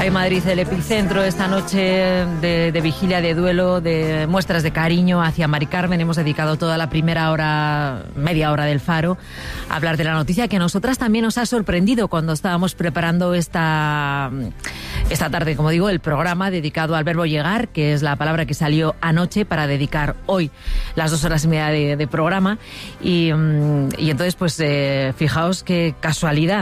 Hay Madrid, el epicentro esta noche de vigilia, de duelo, de muestras de cariño hacia Mari Carmen. Hemos dedicado toda la primera hora, media hora del Faro, a hablar de la noticia que a nosotras también nos ha sorprendido cuando estábamos preparando esta tarde, como digo, el programa dedicado al verbo llegar, que es la palabra que salió anoche para dedicar hoy las 2 horas y media de programa. Y entonces, pues fijaos qué casualidad.